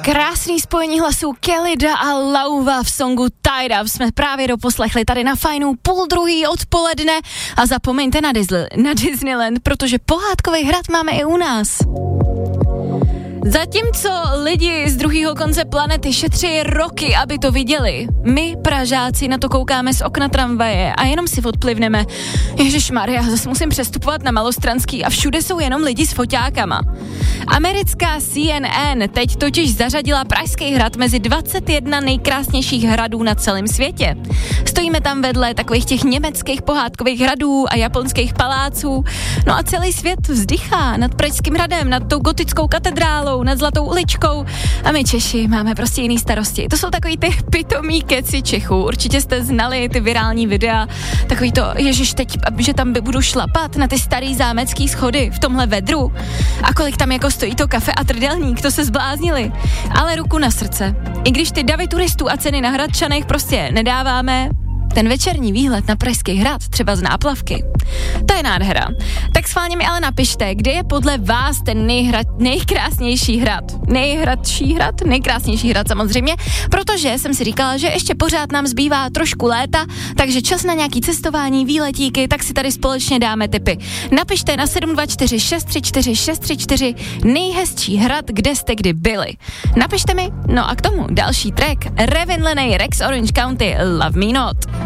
Krásný spojení hlasů Kellyda a Lauva v songu Tied Up jsme právě doposlechli tady na Fajnu 12:30 odpoledne a zapomeňte na Disneyland, protože pohádkový hrad máme i u nás. Zatímco lidi z druhého konce planety šetří roky, aby to viděli, my Pražáci na to koukáme z okna tramvaje a jenom si odplivneme. Ježišmarja, zase musím přestupovat na Malostranský a všude jsou jenom lidi s foťákama. Americká CNN teď totiž zařadila Pražský hrad mezi 21 nejkrásnějších hradů na celém světě. Stojíme tam vedle takových těch německých pohádkových hradů a japonských paláců. No a celý svět vzdychá nad Pražským hradem, nad tou gotickou katedrálou, nad Zlatou uličkou a my Češi máme prostě jiný starosti. To jsou takový ty pitomí keci Čechů. Určitě jste znali ty virální videa, takový to, ježiš, teď, že tam budu šlapat na ty starý zámecký schody v tomhle vedru a kolik tam jako stojí to kafe a trdelník, to se zbláznili. Ale ruku na srdce. I když ty davy turistů a ceny na Hradčanech prostě nedáváme, ten večerní výhled na Pražský hrad, třeba z náplavky, to je nádhera. Tak schválně mi ale napište, kde je podle vás ten nejkrásnější hrad. Nejkrásnější hrad samozřejmě, protože jsem si říkala, že ještě pořád nám zbývá trošku léta, takže čas na nějaký cestování, výletíky, tak si tady společně dáme tipy. Napište na 724 634 634 nejhezčí hrad, kde jste kdy byli. Napište mi, no a k tomu další track Raven Lenny, Rex Orange County, Love Me Not.